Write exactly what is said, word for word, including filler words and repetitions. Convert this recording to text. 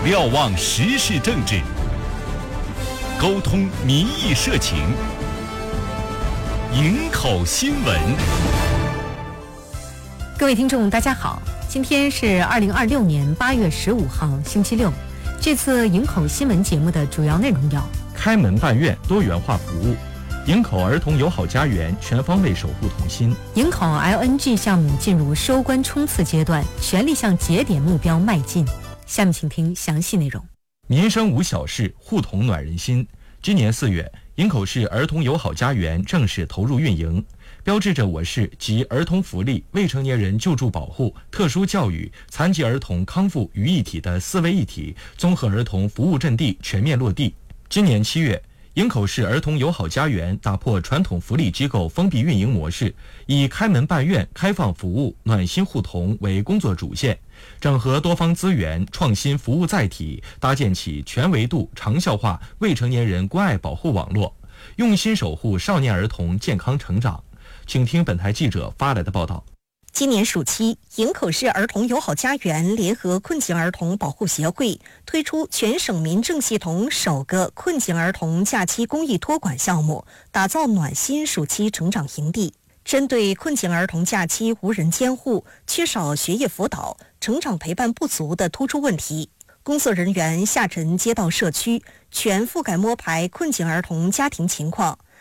瞭望时事政治，沟通民意社情，营口新闻。 各位听众大家好，今天是二零二六年八月十五号星期六。这次营口新闻节目的主要内容有： 开门办院多元化服务，营口儿童友好家园全方位守护童心。 营口 L N G 项目进入收官冲刺阶段，全力向节点目标迈进。下面请听详细内容。 民生无小事，护童暖人心。今年四月，营口市儿童友好家园正式投入运营，标志着我市集儿童福利、未成年人救助保护、特殊教育、残疾儿童康复于一体的四位一体综合儿童服务阵地全面落地。今年七月，营口市儿童友好家园打破传统福利机构封闭运营模式，以开门办院、开放服务、暖心护童为工作主线，整合多方资源，创新服务载体，搭建起全维度、长效化未成年人关爱保护网络，用心守护少年儿童健康成长。请听本台记者发来的报道。 今年暑期，营口市儿童友好家园联合困境儿童保护协会推出全省民政系统首个困境儿童假期公益托管项目，打造暖心暑期成长营地。针对困境儿童假期无人监护、缺少学业辅导、成长陪伴不足的突出问题，工作人员下沉街道社区，全覆盖摸排困境儿童家庭情况，